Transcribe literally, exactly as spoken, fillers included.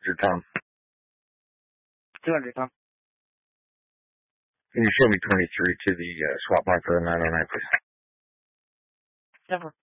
hundred, Tom? two hundred, Tom. Can you show me twenty-three to the uh, swap mark for the nine oh nine, please? Never.